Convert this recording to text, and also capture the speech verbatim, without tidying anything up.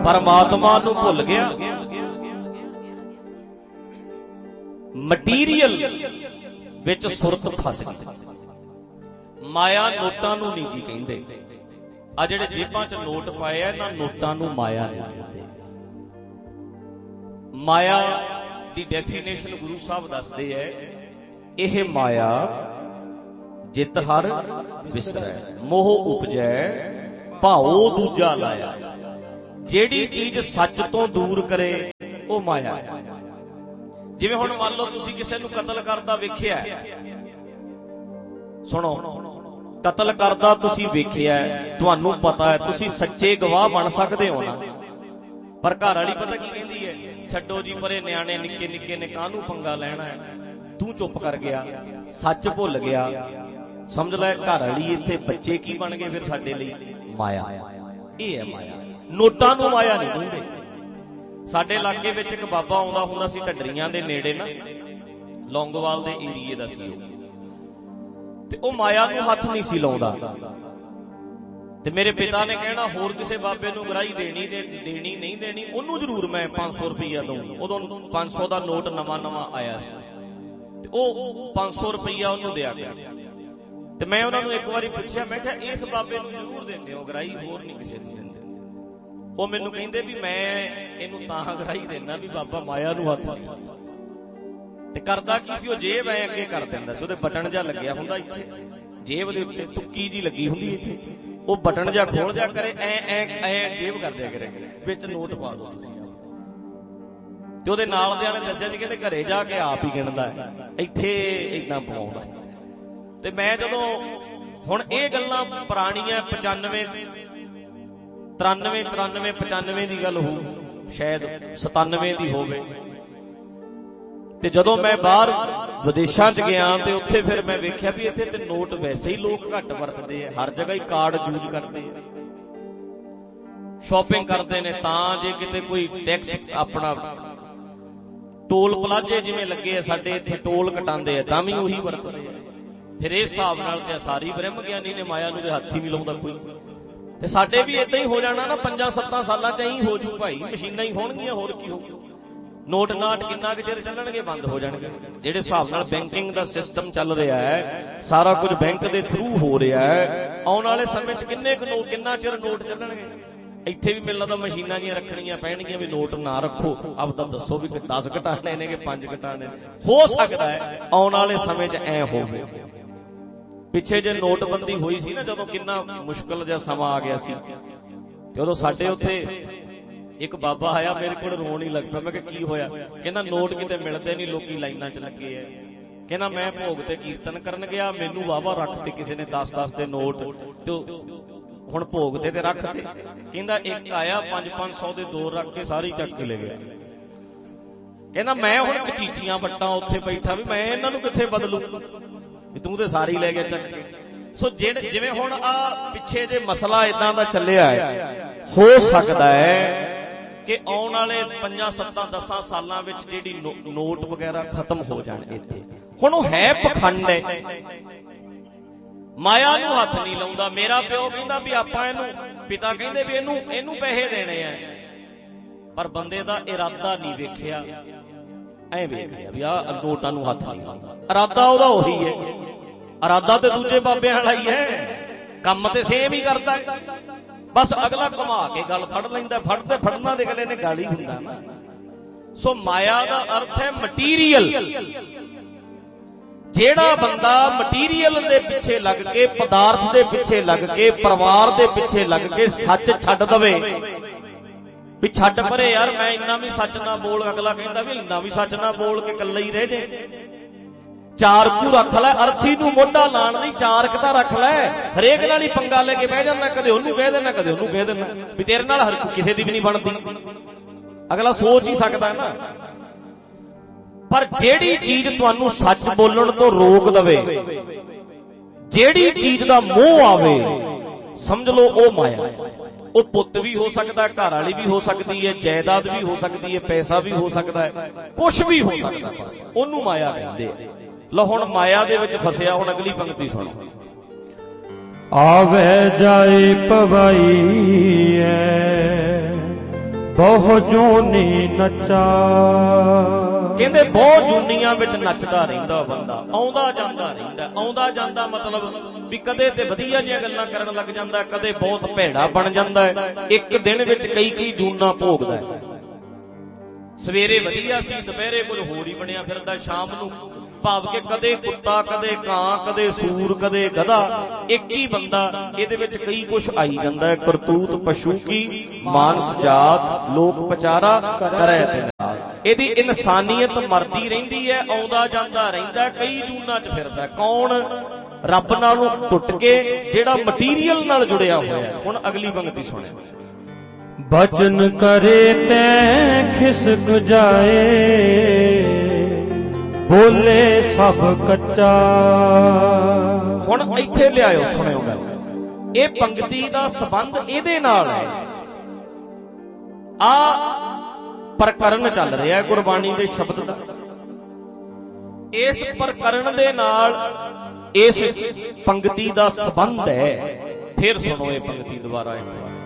परमात्मा नूं भुल गया। मटीरियल विच सुरत फस गई। माया नोटां नूं नहीं जी कहिंदे। आ जिहड़े जेबां च नोट पाए आ इन्हां नोटां नूं माया नहीं कहिंदे। माया दी डेफिनेशन गुरु साहब दसदे है, यह माया जित हर विसरै, मोह उपजै भाओ दूजा लाया। जेड़ी चीज सच तो दूर करे वो माया। जिवें हुण मान लो तुसीं किसे नूं कतल करदा वेखिआ, सुनो कतल करदा तुसीं वेखिआ, तुहानूं पता है, तुसीं सच्चे गवाह बन सकदे हो ना। पर घर वाली पता की कहती है, छड्डो जी परे, न्याणे निक्के निक्के ने काहनूं पंगा लेना है, तू चुप कर गया, सच भुल गया। समझ लै घर वाली इत्थे बच्चे की बन गए फिर साडे लई? माया। ये है माया। नोटां नूं माया नहीं कहंदे। साडे इलाके विच एक बाबा आउंदा हुंदा सी ढड्डरियां दे नेड़े ना, लौंगोवाल दे एरिए दा सी ओह, ते ओह माया नूं हत्थ नहीं सी लाउंदा। ते मेरे पिता ने कहना होर किसी बाबे नूं गराही देनी दे, देनी नहीं देनी, ओनू जरूर मैं पांच सौ रुपया दूं। उदों पांच सौ का नोट नवा नवा आया सी, ते ओह पांच सौ रुपया ओनू दिया गया। ते मैं उन्हां नूं एक बारी पुछया, मैं कहा इस बाबे नूं जरूर देंदे हो गराही, होर नहीं किसी नूं देंदे। ओह मैनूं कहिंदे भी मैं इहनूं तां गराही देना भी बाबा माया नूं हत्थ नहीं लाउंदा। ते करदा की सी, ओह जेब ऐ अगे कर दिंदा सी, ओहदे बटन जिहा लगਿਆ हुंदा इत्थे, जेब दे उत्ते तुक्की जी लगी हुंदी इत्थे, ਉਹ बटन जा खोल जा करे, ऐ ऐ ऐ जेब कर दिया करे, विच नोट पा दो तुसीं। ते ਉਹਦੇ ਨਾਲ ਦਿਆਂ ਨੇ ਦੱਸਿਆ ਜੀ ਕਹਿੰਦੇ ਘਰੇ ਜਾ ਕੇ ਆਪ ਹੀ ਗਿਣਦਾ ਹੈ, ਇੱਥੇ ਇਦਾਂ ਪਵਾਉਂਦਾ। ਤੇ ਮੈਂ ਜਦੋਂ ਹੁਣ ਇਹ ਗੱਲਾਂ ਪੁਰਾਣੀਆਂ ਪਚਾਨਵੇਂ ਤਰਾਨਵੇਂ ਚੁਰਾਨਵੇਂ ਪਚਾਨਵੇਂ ਦੀ ਗੱਲ ਹੋ, ਸ਼ਾਇਦ ਸਤਾਨਵੇਂ ਦੀ ਹੋਵੇ। ਤੇ ਜਦੋਂ ਮੈਂ ਬਾਹਰ ਵਿਦੇਸ਼ਾਂ ਚ ਗਿਆ ਤੇ ਉੱਥੇ ਫਿਰ ਮੈਂ ਵੇਖਿਆ ਵੀ ਇੱਥੇ ਤੇ ਨੋਟ ਵੈਸੇ ਹੀ ਲੋਕ ਘੱਟ ਵਰਤਦੇ ਆ, ਹਰ ਜਗ੍ਹਾ ਹੀ ਕਾਰਡ ਯੂਜ਼ ਕਰਦੇ ਆ, ਸ਼ਾਪਿੰਗ ਕਰਦੇ ਨੇ। ਤਾਂ ਜੇ ਕਿਤੇ ਕੋਈ ਟੈਕਸ ਆਪਣਾ ਟੋਲ ਪਲਾਜ਼ੇ ਜਿਵੇਂ ਲੱਗੇ ਆ ਸਾਡੇ ਇੱਥੇ, ਟੋਲ ਕਟਾਉਂਦੇ ਆ ਤਾਂ ਵੀ ਉਹੀ ਵਰਤਦੇ ਆ। ਫਿਰ ਇਸ ਹਿਸਾਬ ਨਾਲ ਤੇ ਸਾਰੀ ਬ੍ਰਹਮ ਗਿਆਨੀ ਨੇ ਮਾਇਆ ਨੂੰ ਤੇ ਹੱਥ ਹੀ ਨਹੀਂ ਲਾਉਂਦਾ ਕੋਈ। ਤੇ ਸਾਡੇ ਵੀ ਏਦਾਂ ਹੀ ਹੋ ਜਾਣਾ ਨਾ, ਪੰਜਾਂ ਸੱਤਾਂ ਸਾਲਾਂ ਚ ਹੀ ਹੋ ਜੂ ਭਾਈ, ਮਸ਼ੀਨਾਂ ਹੀ ਹੋਣਗੀਆਂ, ਹੋਰ ਕੀ ਹੋਊ। ਨੋਟ ਨਾਟ ਕਿੰਨਾ ਕੁ ਚਿਰ ਚੱਲਣਗੇ, ਬੰਦ ਹੋ ਜਾਣਗੇ। ਜਿਹੜੇ ਹਿਸਾਬ ਨਾਲ ਬੈਂਕਿੰਗ ਦਾ ਸਿਸਟਮ ਚੱਲ ਰਿਹਾ ਹੈ, ਸਾਰਾ ਕੁਝ ਬੈਂਕ ਦੇ ਥਰੂ ਹੋ ਰਿਹਾ ਹੈ, ਆਉਣ ਵਾਲੇ ਸਮੇਂ ਚ ਕਿੰਨੇ ਕੁ ਨੋਟ, ਕਿੰਨਾ ਚਿਰ ਨੋਟ ਚੱਲਣਗੇ। ਇੱਥੇ ਵੀ ਮੈਨੂੰ ਲੱਗਦਾ ਮਸ਼ੀਨਾਂ ਜੀਆਂ ਰੱਖਣੀਆਂ ਪੈਣਗੀਆਂ ਵੀ ਨੋਟ ਨਾ ਰੱਖੋ, ਆਪ ਤਾਂ ਦੱਸੋ ਵੀ ਦਸ ਘਟਾਣੇ ਨੇ ਕਿ ਪੰਜ ਘਟਾਣੇ। ਹੋ ਸਕਦਾ ਹੈ ਆਉਣ ਵਾਲੇ ਸਮੇਂ ਚ ਐ ਹੋਵੇ। ਪਿੱਛੇ ਜੇ ਨੋਟਬੰਦੀ ਹੋਈ ਸੀ ਨਾ, ਜਦੋਂ ਕਿੰਨਾ ਮੁਸ਼ਕਲ ਜਿਹਾ ਸਮਾਂ ਆ ਗਿਆ ਸੀ, ਤੇ ਉਦੋਂ ਸਾਡੇ ਉੱਥੇ ਇੱਕ ਬਾਬਾ ਆਇਆ, ਮੇਰੇ ਕੋਲ ਰੋਣ ਹੀ ਲੱਗ ਪਿਆ। ਮੈਂ ਕਿਹਾ ਕੀ ਹੋਇਆ? ਕਹਿੰਦਾ ਨੋਟ ਕਿਤੇ ਮਿਲਦੇ ਨਹੀਂ, ਲੋਕੀ ਲਾਈਨਾਂ ਚ ਲੱਗੇ ਐ। ਕਹਿੰਦਾ ਮੈਂ ਭੋਗ ਤੇ ਕੀਰਤਨ ਕਰਨ ਗਿਆ, ਮੈਨੂੰ ਵਾਹਵਾ ਰੱਖ ਤੇ ਕਿਸੇ ਨੇ ਦਸ ਦਸ ਦੇ ਨੋਟ, ਤੇ ਹੁਣ ਭੋਗ ਤੇ ਤੇ ਰੱਖ ਤੇ। ਕਹਿੰਦਾ ਇੱਕ ਆਇਆ ਪੰਜ ਪੰਜ ਸੌ ਦੇ ਦੋ ਰੱਖ ਕੇ ਸਾਰੀ ਚੱਕ ਕੇ ਲੈ ਗਿਆ। ਕਹਿੰਦਾ ਮੈਂ ਹੁਣ ਕਚੀਚੀਆਂ ਵੱਟਾਂ ਉੱਥੇ ਬੈਠਾ ਵੀ ਮੈਂ ਇਹਨਾਂ ਨੂੰ ਕਿੱਥੇ ਬਦਲੂ, ਵੀ ਤੂੰ ਤੇ ਸਾਰੀ ਲੈ ਗਿਆ ਚੱਕ ਕੇ। ਸੋ ਜਿਹੜੇ ਜਿਵੇਂ ਹੁਣ ਆ ਪਿੱਛੇ ਜੇ ਮਸਲਾ ਇਦਾਂ ਦਾ ਚੱਲਿਆ ਹੈ, ਹੋ ਸਕਦਾ ਹੈ ਕਿ ਆਉਣ ਵਾਲੇ ਪੰਜਾਂ ਸੱਤਾਂ ਦਸਾਂ ਸਾਲਾਂ ਵਿੱਚ ਜਿਹੜੀ ਨੋਟ ਵਗੈਰਾ ਖਤਮ ਹੋ ਜਾਣ ਇੱਥੇ। ਹੁਣ ਉਹ ਹੈ ਪਖੰਡ ਹੈ, ਮਾਇਆ ਨੂੰ ਹੱਥ ਨਹੀਂ ਲਾਉਂਦਾ। ਮੇਰਾ ਪਿਓ ਕਹਿੰਦਾ ਵੀ ਆਪਾਂ ਇਹਨੂੰ, ਪਿਤਾ ਕਹਿੰਦੇ ਵੀ ਇਹਨੂੰ ਇਹਨੂੰ ਪੈਸੇ ਦੇਣੇ ਆ, ਪਰ ਬੰਦੇ ਦਾ ਇਰਾਦਾ ਨਹੀਂ ਵੇਖਿਆ, ਐ ਵੇਖ ਲਿਆ ਵੀ ਆਹ ਨੋਟਾਂ ਨੂੰ ਹੱਥ ਨਹੀਂ ਲਾਉਂਦਾ। ਇਰਾਦਾ ਉਹਦਾ ਉਹੀ ਹੈ, ਇਰਾਦਾ ਤੇ ਦੂਜੇ ਬਾਬਿਆਂ ਵਾਲਾ ਹੀ ਹੈ, ਕੰਮ ਤੇ ਸੇਮ ਹੀ ਕਰਦਾ। ਬਸ ਅਗਲਾ ਘੁਮਾ ਕੇ ਗੱਲ ਫੜ ਲੈਂਦਾ, ਫੜਦੇ ਫੜਨਾ ਦੇ ਅਗਲੇ ਨੇ ਗੱਲ ਹੀ ਹੁੰਦਾ ਨਾ। ਸੋ ਮਾਇਆ ਦਾ ਅਰਥ ਹੈ ਮਟੀਰੀਅਲ। ਜਿਹੜਾ ਬੰਦਾ ਮਟੀਰੀਅਲ ਦੇ ਪਿੱਛੇ ਲੱਗ ਕੇ, ਪਦਾਰਥ ਦੇ ਪਿੱਛੇ ਲੱਗ ਕੇ, ਪਰਿਵਾਰ ਦੇ ਪਿੱਛੇ ਲੱਗ ਕੇ ਸੱਚ ਛੱਡ ਦਵੇ, ਵੀ ਛੱਡ ਪਰੇ ਯਾਰ ਮੈਂ ਇੰਨਾ ਵੀ ਸੱਚ ਨਾ ਬੋਲ, ਅਗਲਾ ਕਹਿੰਦਾ ਵੀ ਇੰਨਾ ਵੀ ਸੱਚ ਨਾ ਬੋਲ ਕੇ ਇਕੱਲਾ ਹੀ ਰਹਿ ਜੇ। ਚਾਰ ਕੂ ਰੱਖ ਲੈ, ਅਰਥੀ ਨੂੰ ਮੋਢਾ ਲਾਣ ਲਈ ਚਾਰ ਕੁ ਤਾਂ ਰੱਖ ਲੈ। ਹਰੇਕ ਨਾਲ ਹੀ ਪੰਗਾ ਲੈ ਕੇ ਬਹਿ ਜਾਂਦਾ, ਕਦੇ ਉਹਨੂੰ ਕਹਿ ਦੇਣਾ ਕਦੇ ਉਹਨੂੰ ਕਹਿ ਦੇਣਾ, ਵੀ ਤੇਰੇ ਨਾਲ ਹਰ ਕਿਸੇ ਦੀ ਵੀ ਨਹੀਂ ਬਣਦੀ। ਅਗਲਾ ਸੋਚ ਹੀ ਸਕਦਾ ਨਾ। ਪਰ ਜਿਹੜੀ ਚੀਜ਼ ਤੁਹਾਨੂੰ ਸੱਚ ਬੋਲਣ ਤੋਂ ਰੋਕ ਦਵੇ, ਜਿਹੜੀ ਚੀਜ਼ ਦਾ ਮੋਹ ਆਵੇ, ਸਮਝ ਲਓ ਉਹ ਮਾਇਆ। ਉਹ ਪੁੱਤ ਵੀ ਹੋ ਸਕਦਾ, ਘਰ ਵਾਲੀ ਵੀ ਹੋ ਸਕਦੀ ਹੈ, ਜਾਇਦਾਦ ਵੀ ਹੋ ਸਕਦੀ ਹੈ, ਪੈਸਾ ਵੀ ਹੋ ਸਕਦਾ ਹੈ, ਕੁਛ ਵੀ ਹੋ ਸਕਦਾ, ਉਹਨੂੰ ਮਾਇਆ ਕਹਿੰਦੇ ਆ। ਲਓ ਹੁਣ ਮਾਇਆ ਦੇ ਵਿੱਚ ਫਸਿਆ, ਹੁਣ ਅਗਲੀ ਪੰਕਤੀ ਸੁਣੋ। ਆਵੇ ਜਾਏ ਪਵਾਈ ਐ ਬਹੁ ਜੂਨੀ ਨਚਾ। ਕਹਿੰਦੇ ਬਹੁਤ ਜੂਨੀਆਂ ਵਿੱਚ ਨੱਚਦਾ ਰਹਿੰਦਾ ਬੰਦਾ, ਆਉਂਦਾ ਜਾਂਦਾ ਰਹਿੰਦਾ। ਆਉਂਦਾ ਜਾਂਦਾ ਮਤਲਬ ਵੀ ਕਦੇ ਤੇ ਵਧੀਆ ਜਿਹੀਆਂ ਗੱਲਾਂ ਕਰਨ ਲੱਗ ਜਾਂਦਾ, ਕਦੇ ਬਹੁਤ ਭੈੜਾ ਬਣ ਜਾਂਦਾ ਹੈ। ਇੱਕ ਦਿਨ ਵਿੱਚ ਕਈ ਕਈ ਜੂਨਾਂ ਭੋਗਦਾ ਹੈ। ਸਵੇਰੇ ਵਧੀਆ ਸੀ, ਦੁਪਹਿਰੇ ਕੁਝ ਹੋਰ ਹੀ ਬਣਿਆ ਫਿਰਦਾ, ਸ਼ਾਮ ਨੂੰ ਭਾਵ ਕਿ ਕਦੇ ਕੁੱਤਾ, ਕਦੇ ਕਾਂ, ਕਦੇ ਸੂਰ, ਕਦੇ ਗਧਾ। ਇੱਕ ਹੀ ਬੰਦਾ, ਇਹਦੇ ਵਿੱਚ ਕਈ ਕੁਛ ਆਈ ਜਾਂਦਾ ਹੈ। ਕਰਤੂਤ ਪਸ਼ੂ ਕੀ ਮਾਨਸ ਜਾਤ, ਲੋਕ ਪਚਾਰਾ ਕਰੈ ਤੇ ਨਾਲ। ਇਹਦੀ ਇਨਸਾਨੀਅਤ ਮਰਦੀ ਰਹਿੰਦੀ ਹੈ, ਆਉਂਦਾ ਜਾਂਦਾ ਰਹਿੰਦਾ, ਕਈ ਜੂਨਾਂ ਚ ਫਿਰਦਾ। ਕੌਣ? ਰੱਬ ਨਾਲੋਂ ਟੁੱਟ ਕੇ, ਜਿਹੜਾ ਮਟੀਰੀਅਲ ਨਾਲ ਜੁੜਿਆ ਹੋਇਆ। ਹੁਣ ਅਗਲੀ ਪੰਗਤੀ ਸੁਣਿਓ। ਬਚਨ ਕਰੇ ਤੈ ਖਿਸਕ ਜਾਏ, ਬੋਲੇ ਸਭ ਕੱਚਾ। ਹੁਣ ਇੱਥੇ ਲਿਆਇਓ, ਸੁਣਿਓ ਗੱਲ। ਇਹ ਪੰਗਤੀ ਦਾ ਸੰਬੰਧ ਇਹਦੇ ਨਾਲ ਹੈ। ਆ ਪ੍ਰਕਰਨ ਚੱਲ ਰਿਹਾ ਹੈ ਗੁਰਬਾਣੀ ਦੇ ਸ਼ਬਦ ਦਾ। ਇਸ ਪ੍ਰਕਰਨ ਦੇ ਨਾਲ ਇਸ ਪੰਗਤੀ ਦਾ ਸੰਬੰਧ ਹੈ। ਫਿਰ ਸੁਣੋ ਇਹ ਪੰਗਤੀ ਦੁਬਾਰਾ ਇੱਕ ਵਾਰ।